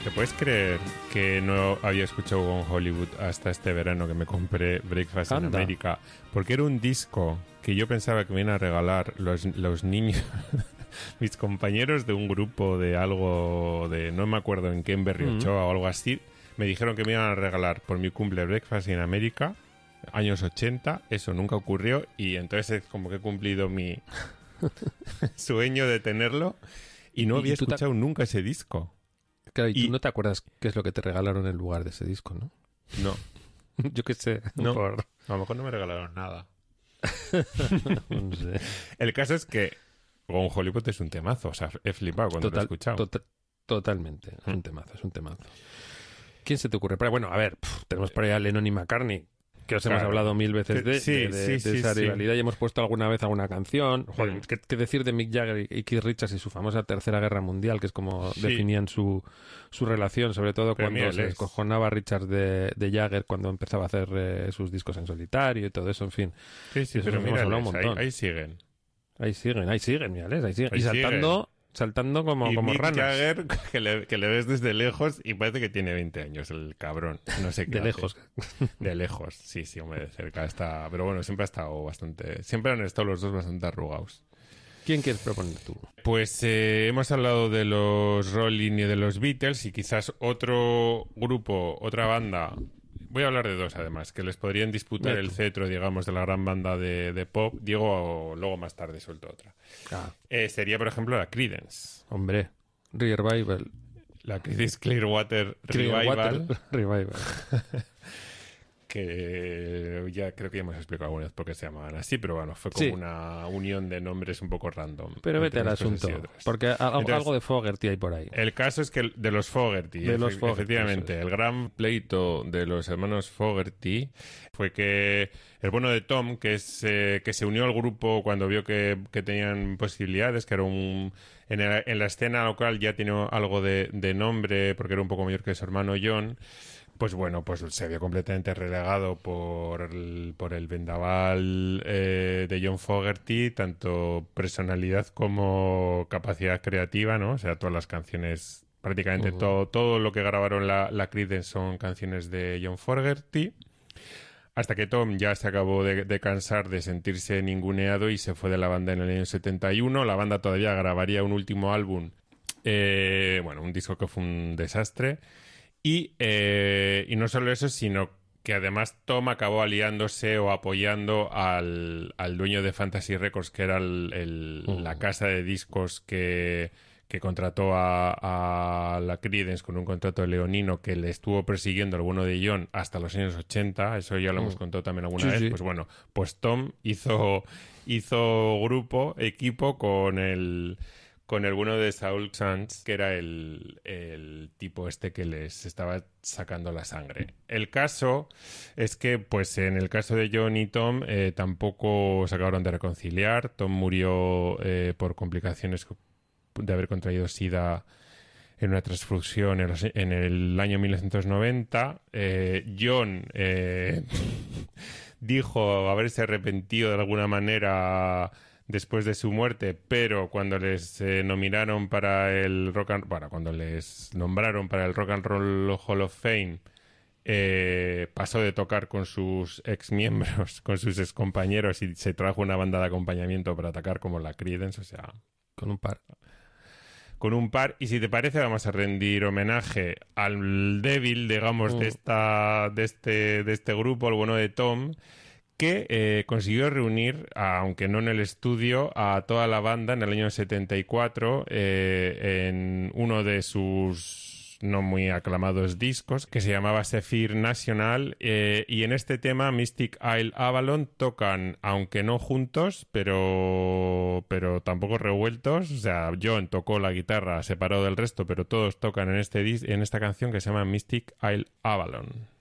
¿Te puedes creer que no había escuchado Gone Hollywood hasta este verano que me compré Breakfast in America? Porque era un disco que yo pensaba que me iban a regalar los niños, mis compañeros de un grupo de algo de, no me acuerdo en qué, en Berriochoa o algo así, me dijeron que me iban a regalar por mi cumple Breakfast in America, años 80, eso nunca ocurrió y entonces es como que he cumplido mi sueño de tenerlo y no había escuchado nunca ese disco. Claro, y tú no te acuerdas qué es lo que te regalaron en lugar de ese disco, ¿no? No. Yo qué sé. No, a lo mejor no me regalaron nada. No sé. El caso es que Gone Hollywood es un temazo. O sea, he flipado cuando lo he escuchado. Totalmente. Es un temazo. ¿Quién se te ocurre? Pero bueno, a ver, tenemos por ahí a Lennon y McCartney, que os hemos hablado mil veces de esa rivalidad y hemos puesto alguna vez alguna canción. Joder, ¿qué decir de Mick Jagger y Keith Richards y su famosa Tercera Guerra Mundial, que es como definían su relación, sobre todo cuando se descojonaba Richards de Jagger cuando empezaba a hacer sus discos en solitario y todo eso, en fin. Sí, pero mira, ahí siguen. Ahí siguen, mírales, ahí siguen. Y saltando como Mick ranas. Jagger, que le ves desde lejos y parece que tiene 20 años el cabrón. No sé qué de hace. lejos. De lejos, sí, hombre, de cerca está. Pero bueno, siempre ha estado bastante. Siempre han estado los dos bastante arrugados. ¿Quién quieres proponer tú? Pues hemos hablado de los Rolling y de los Beatles y quizás otro grupo, otra banda. Voy a hablar de dos, además, que les podrían disputar el cetro, digamos, de la gran banda de pop. Digo, luego más tarde suelto otra. Sería, por ejemplo, la Creedence. Hombre, Revival. La Creedence Clearwater Revival. Que ya creo que ya hemos explicado alguna vez por qué se llamaban así, pero bueno, fue como una unión de nombres un poco random. Pero vete al asunto, porque algo de Fogerty hay por ahí. El caso es que de los Fogerty, efectivamente, el gran pleito de los hermanos Fogerty fue que el bueno de Tom, que se unió al grupo cuando vio que tenían posibilidades, que era en la escena local ya tenía algo de nombre, porque era un poco mayor que su hermano John. Pues bueno, pues se vio completamente relegado por el vendaval de John Fogerty, tanto personalidad como capacidad creativa, ¿no? O sea, todas las canciones, prácticamente todo lo que grabaron la Creedence son canciones de John Fogerty, hasta que Tom ya se acabó de cansar de sentirse ninguneado y se fue de la banda en el año 71. La banda todavía grabaría un último álbum, un disco que fue un desastre. Y no solo eso, sino que además Tom acabó aliándose o apoyando al dueño de Fantasy Records, que era la casa de discos que contrató a la Creedence con un contrato leonino que le estuvo persiguiendo al bueno de John hasta los años 80. Eso ya lo hemos contado también alguna vez. Sí. Pues bueno, pues Tom hizo equipo con el bueno de Saul Sands, que era el tipo que les estaba sacando la sangre. El caso es que, pues en el caso de John y Tom, tampoco se acabaron de reconciliar. Tom murió por complicaciones de haber contraído SIDA en una transfusión en el año 1990. John dijo haberse arrepentido de alguna manera después de su muerte, pero cuando les nombraron para el Rock and Roll Hall of Fame, pasó de tocar con sus exmiembros, con sus excompañeros, y se trajo una banda de acompañamiento para atacar como la Creedence, o sea, con un par. Y si te parece, vamos a rendir homenaje al débil, digamos, de este grupo, el bueno de Tom, que consiguió reunir, aunque no en el estudio, a toda la banda en el año 74 en uno de sus no muy aclamados discos, que se llamaba Sephir National, y en este tema Mystic Isle Avalon tocan, aunque no juntos, pero tampoco revueltos. O sea, John tocó la guitarra separado del resto, pero todos tocan en esta canción que se llama Mystic Isle Avalon.